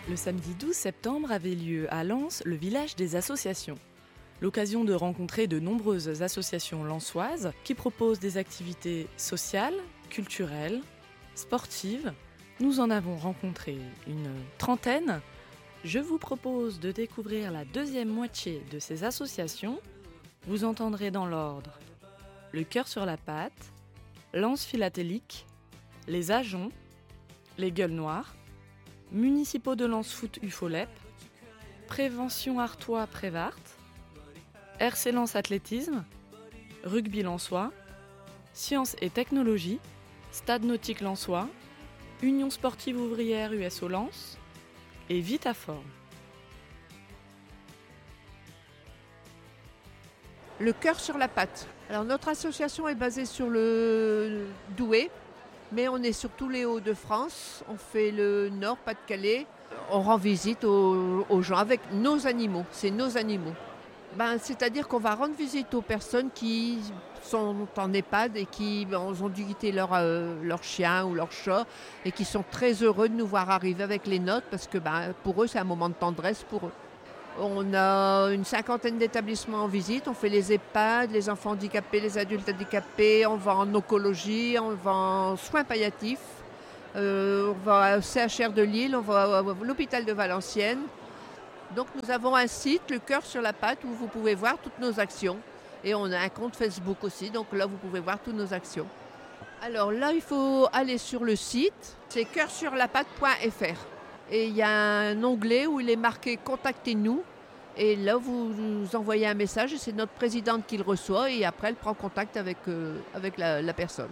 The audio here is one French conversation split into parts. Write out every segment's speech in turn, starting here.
Le samedi 12 septembre avait lieu à Lens le village des associations. L'occasion de rencontrer de nombreuses associations lensoises qui proposent des activités sociales, culturelles, sportives. Nous en avons rencontré une trentaine. Je vous propose de découvrir la deuxième moitié de ces associations. Vous entendrez dans l'ordre le Cœur sur la patte, Lens philatélique, les Ajoncs, les Gueules Noires, municipaux de Lens Foot UFOLEP, Prévention Artois Prévart, RC Lens Athlétisme, Rugby Lensois, Sciences et Technologies, Stade Nautique Lensois, Union Sportive Ouvrière USO Lens et Vitaform. Le Cœur sur la patte. Alors notre association est basée sur le Douai, mais on est sur tous les Hauts-de-France. On fait le Nord, Pas-de-Calais. On rend visite aux gens avec nos animaux. C'est nos animaux. C'est-à-dire qu'on va rendre visite aux personnes qui sont en EHPAD et qui ont dû quitter leur chien ou leur chat et qui sont très heureux de nous voir arriver avec les nôtres parce que pour eux, c'est un moment de tendresse pour eux. On a une cinquantaine d'établissements en visite. On fait les EHPAD, les enfants handicapés, les adultes handicapés. On va en oncologie, on va en soins palliatifs. On va au CHR de Lille, on va à l'hôpital de Valenciennes. Donc nous avons un site, le Cœur sur la patte, où vous pouvez voir toutes nos actions. Et on a un compte Facebook aussi, donc là vous pouvez voir toutes nos actions. Alors là, il faut aller sur le site, c'est coeursurlapatte.fr. Et il y a un onglet où il est marqué « Contactez-nous ». Et là, vous nous envoyez un message et c'est notre présidente qui le reçoit. Et après, elle prend contact avec la personne.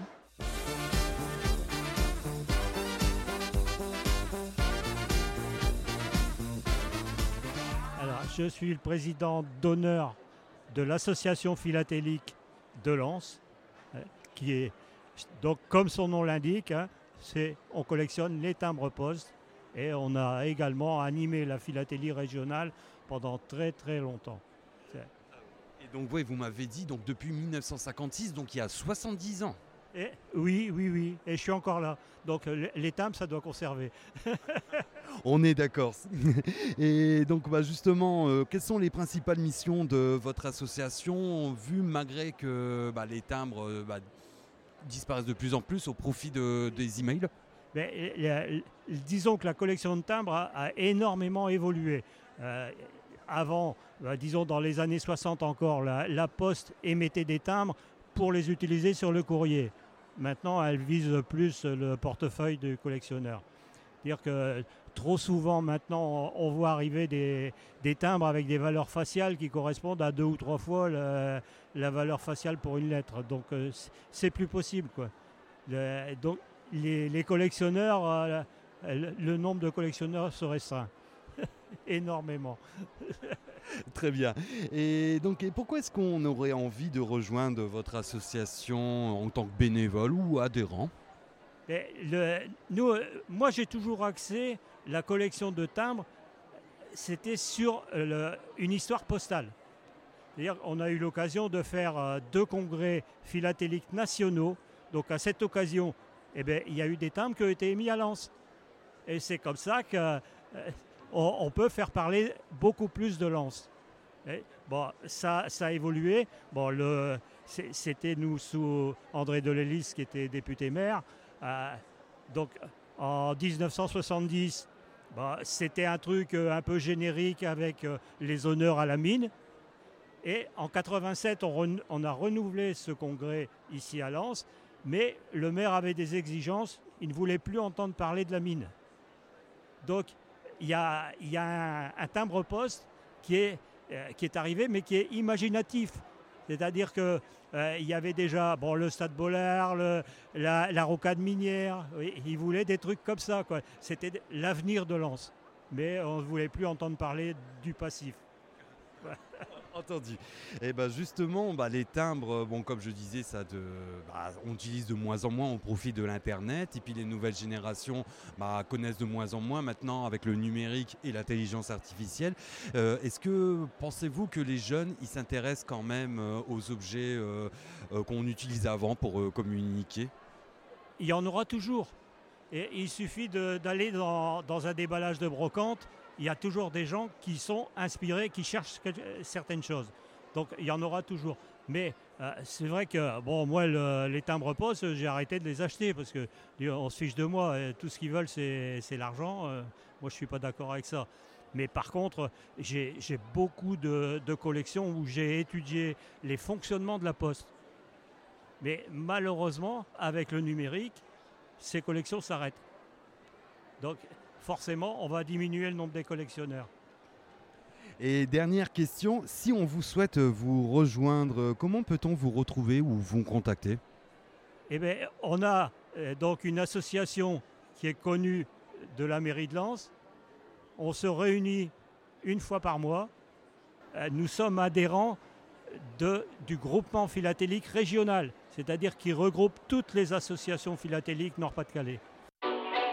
Alors, je suis le président d'honneur de l'association philatélique de Lens, qui est, donc, comme son nom l'indique, on collectionne les timbres-poste. Et on a également animé la philatélie régionale pendant très très longtemps. Et donc vous m'avez dit donc depuis 1956, donc il y a 70 ans. Et, oui, et je suis encore là. Donc les timbres, ça doit conserver. On est d'accord. Et donc justement, quelles sont les principales missions de votre association, vu malgré que les timbres disparaissent de plus en plus au profit des emails? Disons que la collection de timbres a énormément évolué. Avant, disons dans les années 60 encore, la Poste émettait des timbres pour les utiliser sur le courrier. Maintenant, elle vise plus le portefeuille du collectionneur. C'est-à-dire que trop souvent maintenant, on voit arriver des timbres avec des valeurs faciales qui correspondent à 2 ou 3 fois la valeur faciale pour une lettre. Donc, c'est plus possible, quoi. Donc, les collectionneurs, le nombre de collectionneurs se restreint énormément. Très bien. Et pourquoi est-ce qu'on aurait envie de rejoindre votre association en tant que bénévole ou adhérent? Moi, j'ai toujours axé la collection de timbres, c'était sur une histoire postale. C'est-à-dire qu'on a eu l'occasion de faire 2 congrès philatéliques nationaux. Donc à cette occasion, il y a eu des timbres qui ont été émis à Lens. Et c'est comme ça qu'on peut faire parler beaucoup plus de Lens. Ça a évolué. C'était nous sous André Delélis qui était député maire. Donc en 1970, c'était un truc un peu générique avec les honneurs à la mine. Et en 87, on a renouvelé ce congrès ici à Lens. Mais le maire avait des exigences, il ne voulait plus entendre parler de la mine. Donc il y a un timbre-poste qui est arrivé, mais qui est imaginatif. C'est-à-dire qu'il y avait déjà le Stade Bollaert, la rocade minière, il voulait des trucs comme ça, quoi. C'était l'avenir de Lens. Mais on ne voulait plus entendre parler du passif. Entendu. Et justement, les timbres, comme je disais, on utilise de moins en moins au profit de l'Internet. Et puis les nouvelles générations connaissent de moins en moins maintenant avec le numérique et l'intelligence artificielle. Pensez-vous que les jeunes, ils s'intéressent quand même aux objets qu'on utilisait avant pour communiquer? Il y en aura toujours. Et il suffit d'aller dans un déballage de brocante, il y a toujours des gens qui sont inspirés, qui cherchent certaines choses. Donc il y en aura toujours. Mais c'est vrai que moi les timbres poste, j'ai arrêté de les acheter parce qu'on se fiche de moi. Tout ce qu'ils veulent c'est l'argent. Moi je ne suis pas d'accord avec ça. Mais par contre, j'ai beaucoup de collections où j'ai étudié les fonctionnements de la poste. Mais malheureusement, avec le numérique, ces collections s'arrêtent. Donc forcément, on va diminuer le nombre des collectionneurs. Et dernière question, si on vous souhaite vous rejoindre, comment peut-on vous retrouver ou vous contacter? Eh bien, on a donc une association qui est connue de la mairie de Lens. On se réunit une fois par mois. Nous sommes adhérents du groupement philatélique régional, c'est-à-dire qui regroupe toutes les associations philatéliques Nord-Pas-de-Calais.